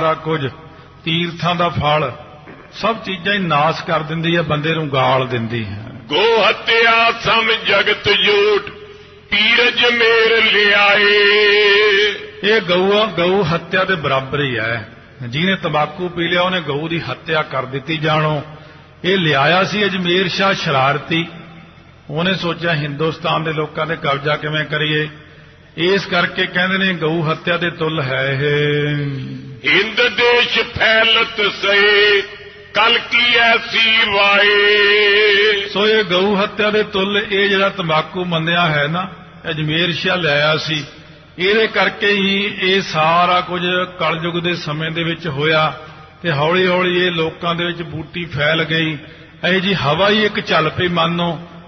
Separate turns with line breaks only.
ਸਾਰਾ ਕੁਝ ਤੀਰਥਾਂ ਦਾ ਫਲ ਸਭ ਚੀਜ਼ਾਂ ਹੀ ਨਾਸ ਕਰ ਦਿੰਦੀ ਹੈ, ਬੰਦੇ ਨੂੰ ਗਾਲ ਦਿੰਦੀ ਹੈ।
ਗੋ ਹੱਤਿਆ ਸਮ ਜਗਤ ਜੂਠ ਪੀਰਜ ਮੇਰ ਲਿਆਏ।
ਇਹ ਗਊ ਹੱਤਿਆ ਦੇ ਬਰਾਬਰ ਹੀ ਹੈ। ਜਿਹਨੇ ਤੰਬਾਕੂ ਪੀ ਲਿਆ ਉਹਨੇ ਗਊ ਦੀ ਹੱਤਿਆ ਕਰ ਦਿੱਤੀ ਜਾਣੋ। ਇਹ ਲਿਆਇਆ ਸੀ ਅਜਮੇਰ ਸ਼ਾਹ ਸ਼ਰਾਰਤੀ, ਉਹਨੇ ਸੋਚਿਆ ਹਿੰਦੁਸਤਾਨ ਦੇ ਲੋਕਾਂ ਤੇ ਕਬਜ਼ਾ ਕਿਵੇਂ ਕਰੀਏ, ਇਸ ਕਰਕੇ ਕਹਿੰਦੇ ਨੇ ਗਊ ਹੱਤਿਆ ਦੇ ਤੁੱਲ ਹੈ ਇਹ।
ਹਿੰਦ ਦੇਸ਼ ਫੈਲਤ ਸਏ ਕਲ ਕੀ ਐਸੀ ਵਾਏ।
ਸੋ ਇਹ ਗਊ ਹੱਤਿਆ ਦੇ ਤੁੱਲ ਇਹ ਜਿਹੜਾ ਤੰਬਾਕੂ ਮੰਨਿਆ ਹੈ ਨਾ, ਅਜਮੇਰ ਸ਼ਾਹ ਲਿਆਇਆ ਸੀ, ਇਹਦੇ ਕਰਕੇ ਹੀ ਇਹ ਸਾਰਾ ਕੁਝ ਕਲਯੁਗ ਦੇ ਸਮੇਂ ਦੇ ਵਿੱਚ ਹੋਇਆ ਤੇ ਹੌਲੀ ਹੌਲੀ ਇਹ ਲੋਕਾਂ ਦੇ ਵਿੱਚ ਬੂਟੀ ਫੈਲ ਗਈ। ਇਹ ਜੀ ਹਵਾ ਹੀ ਇੱਕ ਚੱਲ ਪਈ, ਮੰਨੋ